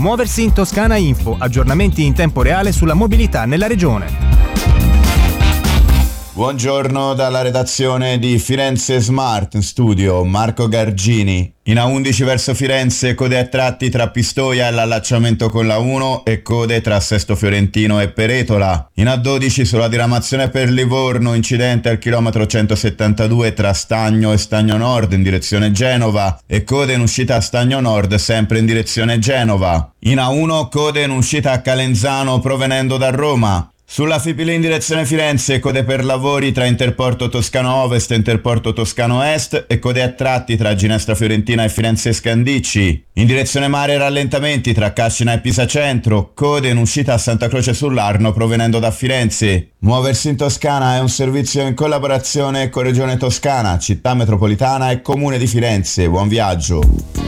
Muoversi in Toscana Info, aggiornamenti in tempo reale sulla mobilità nella regione. Buongiorno dalla redazione di Firenze Smart, in studio Marco Gargini. In A11 verso Firenze, code a tratti tra Pistoia e l'allacciamento con la 1 e code tra Sesto Fiorentino e Peretola. In A12 sulla diramazione per Livorno, incidente al chilometro 172 tra Stagno e Stagno Nord in direzione Genova e code in uscita a Stagno Nord sempre in direzione Genova. In A1 code in uscita a Calenzano provenendo da Roma. Sulla Fipili in direzione Firenze, code per lavori tra Interporto Toscano Ovest e Interporto Toscano Est e code a tratti tra Ginestra Fiorentina e Firenze Scandicci. In direzione mare rallentamenti tra Cascina e Pisa Centro, code in uscita a Santa Croce sull'Arno provenendo da Firenze. Muoversi in Toscana è un servizio in collaborazione con Regione Toscana, Città Metropolitana e Comune di Firenze. Buon viaggio!